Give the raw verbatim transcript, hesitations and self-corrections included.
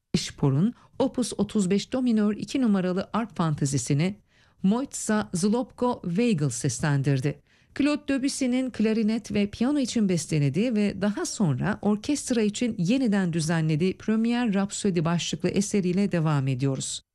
Spor'un Opus otuz beş Do minör iki numaralı arp fantezisini Mojca Zlobko-Weigl seslendirdi. Claude Debussy'nin klarinet ve piyano için bestelediği ve daha sonra orkestra için yeniden düzenlediği Premier Rhapsody başlıklı eseriyle devam ediyoruz.